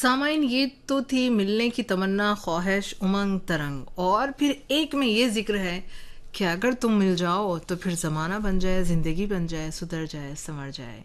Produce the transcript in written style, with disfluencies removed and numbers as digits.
सामाइन, ये तो थी मिलने की तमन्ना, ख्वाहिश, उमंग, तरंग। और फिर एक में ये जिक्र है कि अगर तुम मिल जाओ तो फिर ज़माना बन जाए, ज़िंदगी बन जाए, सुधर जाए, संवर जाए।